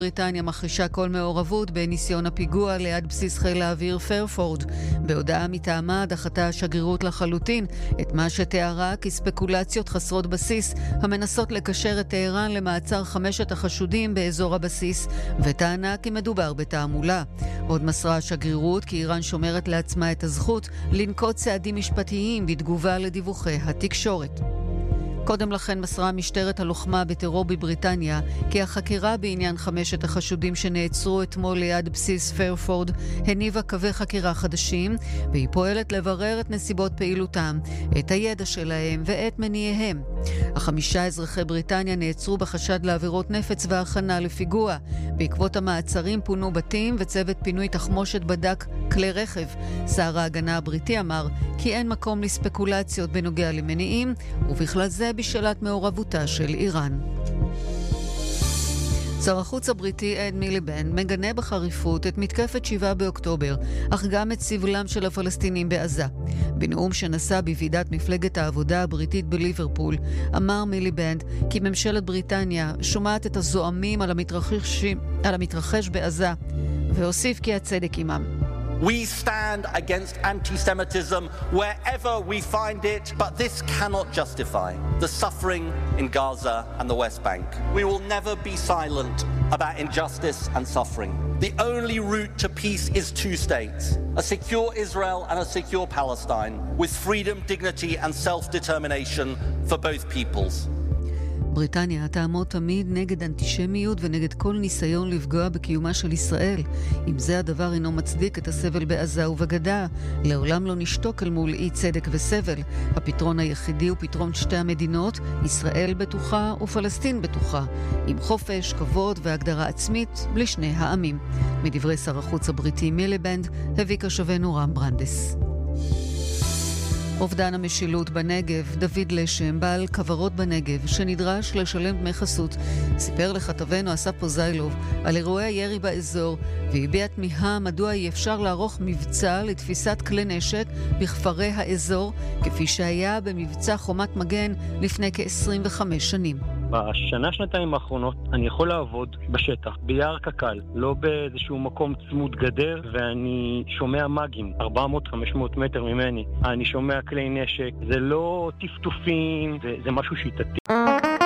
בריטניה מכחישה כל מעורבות בניסיון הפיגוע ליד בסיס חיל האוויר פרפורד. בהודעה מטעמה דחתה השגרירות לחלוטין את מה שתיארה כספקולציות חסרות בסיס המנסות לקשר את טהרן למעצר 5 החשודים באזור הבסיס, וטענה כי מדובר בתעמולה. עוד מסרה השגרירות כי איראן שומרת לעצמה את הזכות לנקוט צעדים משפטיים בתגובה לדיווחי התקשורת. קודם לכן מסרה משטרת הלוחמה בטרור בבריטניה כי החקירה בעניין 5 החשודים שנעצרו אתמול ליד בסיס פרפורד הניבה קווי חקירה חדשים, והיא פועלת לברר את נסיבות פעילותם, את הידע שלהם ואת מניעיהם. 5 אזרחי בריטניה נעצרו בחשד לעבירות נפץ והכנה לפיגוע. בעקבות המעצרים פונו בתים וצוות פינוי תחמושת בדק כלי רכב. שר ההגנה הבריטי אמר כי אין מקום לספקולציות בנוגע למניעים, ובכלל זה בשאלת מעורבותה של איראן. שר החוץ הבריטי אד מיליבנד מגנה בחריפות את מתקפת 7 באוקטובר, אך גם את סבלם של הפלסטינים בעזה. בנאום שנשא בוועידת מפלגת העבודה הבריטית בליברפול, אמר מיליבנד כי ממשלת בריטניה שומעת את הזועמים על המתרחש בעזה, והוסיף כי הצדק עמם. We stand against anti-Semitism wherever we find it, but this cannot justify the suffering in Gaza and the West Bank. We will never be silent about injustice and suffering. The only route to peace is 2 states, a secure Israel and a secure Palestine, with freedom, dignity and self-determination for both peoples. בריטניה תעמוד תמיד נגד אנטישמיות ונגד כל ניסיון לפגוע בקיומה של ישראל. אם זה הדבר אינו מצדיק את הסבל בעזה ובגדה, לעולם לא נשתוק אל מול אי צדק וסבל. הפתרון היחידי הוא פתרון 2 המדינות, ישראל בטוחה ופלסטין בטוחה, עם חופש, כבוד והגדרה עצמית בלי 2 העמים. מדברי שר החוץ הבריטי מיליבנד, הביא כשבנו רם ברנדס. אובדן המשילות בנגב, דוד לשם, בעל כברות בנגב, שנדרש לשלם דמי חסות, סיפר לכתבנו אסף פוזיילוב על אירועי הירי באזור, והביע תמיהה מדוע אי אפשר לערוך מבצע לתפיסת כלי נשק בכפרי האזור, כפי שהיה במבצע חומת מגן לפני כ-25 שנים. בשנה-שנתיים האחרונות אני יכול לעבוד בשטח, ביער קקל, לא באיזשהו מקום צמוד גדר, ואני שומע מגים, 400-500 מטר ממני. אני שומע כלי נשק, זה לא טפטופים, זה משהו שיטתי.